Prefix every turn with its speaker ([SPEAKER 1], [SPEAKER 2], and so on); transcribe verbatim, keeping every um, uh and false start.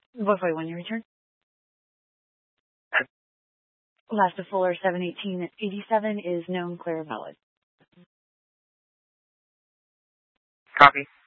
[SPEAKER 1] What way when you return? Last of Fuller seven eighteen eighty-seven is known clear valid.
[SPEAKER 2] Copy.